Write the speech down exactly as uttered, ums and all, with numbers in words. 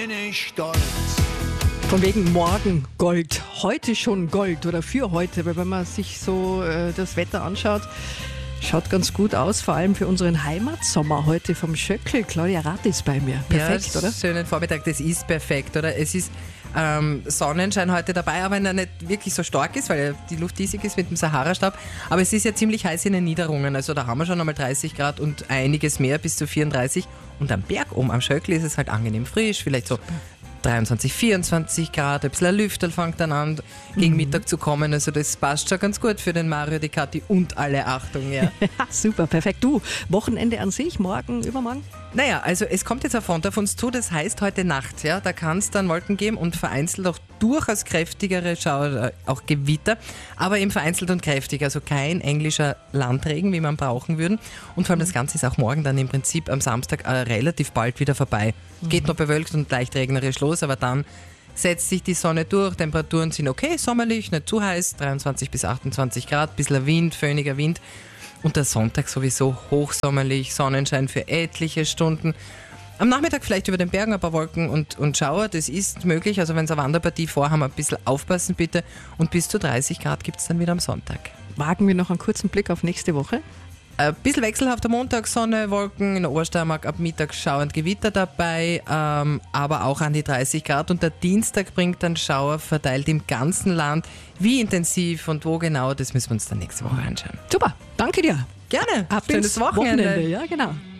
Bin ich stolz. Von wegen morgen Gold, heute schon Gold oder für heute, weil wenn man sich so äh, das Wetter anschaut, schaut ganz gut aus, vor allem für unseren Heimatsommer heute vom Schöckl. Claudia Rath ist bei mir. Perfekt, ja, oder? Schönen Vormittag, das ist perfekt, oder? Es ist ähm, Sonnenschein heute dabei, auch wenn er nicht wirklich so stark ist, weil die Luft diesig ist mit dem Sahara-Staub. Aber es ist ja ziemlich heiß in den Niederungen, also da haben wir schon einmal dreißig Grad und einiges mehr, bis zu vierunddreißig. Und am Berg oben, am Schöckl, ist es halt angenehm frisch, vielleicht so dreiundzwanzig, vierundzwanzig Grad, ein bisschen ein Lüfterl fängt dann an, gegen Mittag zu kommen. Also das passt schon ganz gut für den Mario, die Kathi und alle. Achtung, ja. Super, perfekt. Du, Wochenende an sich, morgen, übermorgen? Naja, also es kommt jetzt eine Front auf uns zu, das heißt heute Nacht, ja, da kann es dann Wolken geben und vereinzelt auch durchaus kräftigere Schauer, auch Gewitter, aber eben vereinzelt und kräftig, also kein englischer Landregen, wie man brauchen würden. Und vor allem das Ganze ist auch morgen dann im Prinzip am Samstag äh, relativ bald wieder vorbei. Geht noch bewölkt und leicht regnerisch los, aber dann setzt sich die Sonne durch, Temperaturen sind okay, sommerlich, nicht zu heiß, dreiundzwanzig bis achtundzwanzig Grad, bisschen Wind, föhniger Wind. Und der Sonntag sowieso hochsommerlich, Sonnenschein für etliche Stunden. Am Nachmittag vielleicht über den Bergen ein paar Wolken und, und Schauer, das ist möglich. Also wenn Sie eine Wanderpartie vorhaben, ein bisschen aufpassen bitte. Und bis zu dreißig Grad gibt es dann wieder am Sonntag. Wagen wir noch einen kurzen Blick auf nächste Woche? Ein bisschen wechselhafter Montag, Sonne, Wolken, in der Obersteiermark ab Mittag schauernd Gewitter dabei, ähm, aber auch an die dreißig Grad. Und der Dienstag bringt dann Schauer verteilt im ganzen Land. Wie intensiv und wo genau, das müssen wir uns dann nächste Woche anschauen. Super, danke dir. Gerne, Ab schönes ins Wochenende. Wochenende. Ja, genau.